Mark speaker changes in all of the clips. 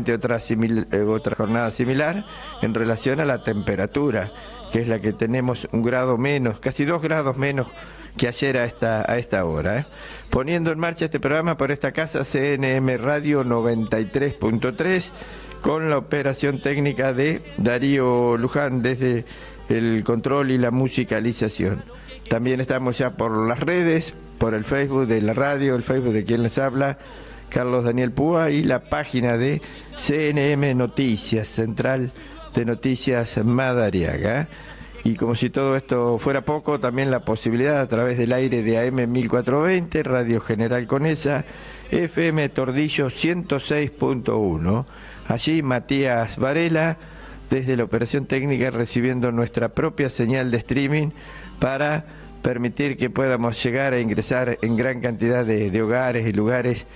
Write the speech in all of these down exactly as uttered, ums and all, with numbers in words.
Speaker 1: otra, simil, eh, otra jornada similar en relación a la temperatura, que es la que tenemos un grado menos, casi dos grados menos que ayer a esta, a esta hora. ¿eh? Poniendo en marcha este programa por esta casa, C N M Radio noventa y tres punto tres, con la operación técnica de Darío Luján desde el control y la musicalización. También estamos ya por las redes, por el Facebook de la radio, el Facebook de quien les habla, Carlos Daniel Púa, y la página de C N M Noticias, Central de Noticias Madariaga. Y como si todo esto fuera poco, también la posibilidad a través del aire de A M mil cuatrocientos veinte, Radio General Conesa, F M Tordillo ciento seis punto uno. Allí Matías Varela, desde la operación técnica, recibiendo nuestra propia señal de streaming para permitir que podamos llegar a ingresar en gran cantidad de, de hogares y lugares,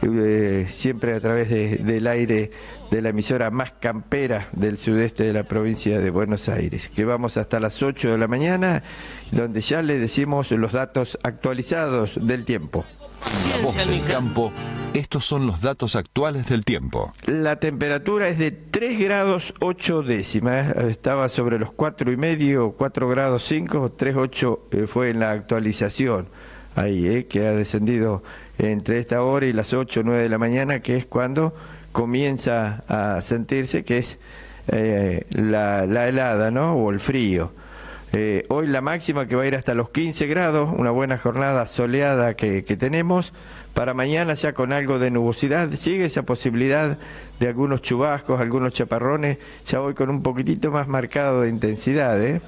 Speaker 1: eh, siempre a través de, del aire de la emisora más campera del sudeste de la provincia de Buenos Aires, que vamos hasta las ocho de la mañana, donde ya le decimos los datos actualizados del tiempo.
Speaker 2: La voz del campo, estos son los datos actuales del tiempo.
Speaker 1: La temperatura es de tres grados ocho décimas, estaba sobre los cuatro y medio, cuatro grados cinco, tres ocho eh, fue en la actualización, ahí, eh, que ha descendido entre esta hora y las ocho o nueve de la mañana, que es cuando comienza a sentirse que es eh, la, la helada, ¿no? O el frío. Eh, hoy la máxima que va a ir hasta los quince grados, una buena jornada soleada que, que tenemos. Para mañana ya con algo de nubosidad, sigue esa posibilidad de algunos chubascos, algunos chaparrones, ya voy con un poquitito más marcado de intensidad, ¿eh?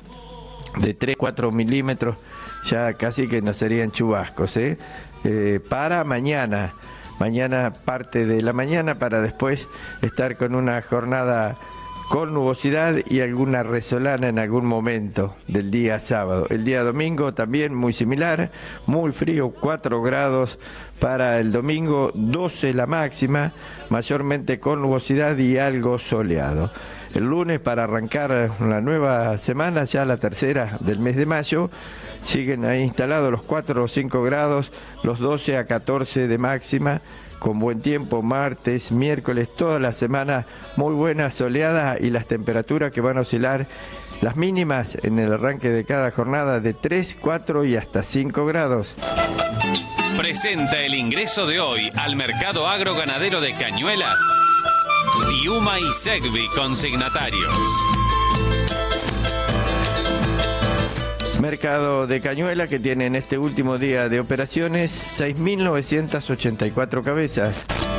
Speaker 1: de tres, cuatro milímetros, ya casi que no serían chubascos. ¿eh? Eh, para mañana, mañana parte de la mañana, para después estar con una jornada con nubosidad y alguna resolana en algún momento del día sábado. El día domingo también muy similar, muy frío, cuatro grados para el domingo, doce la máxima, mayormente con nubosidad y algo soleado. El lunes, para arrancar la nueva semana, ya la tercera del mes de mayo, siguen ahí instalados los cuatro o cinco grados, los doce a catorce de máxima, con buen tiempo, martes, miércoles, toda la semana muy buena, soleada, y las temperaturas que van a oscilar, las mínimas en el arranque de cada jornada, de tres, cuatro y hasta cinco grados.
Speaker 3: Presenta el ingreso de hoy al mercado agroganadero de Cañuelas, Piuma y Segvi consignatarios.
Speaker 1: Mercado de Cañuelas, que tiene en este último día de operaciones seis mil novecientas ochenta y cuatro cabezas.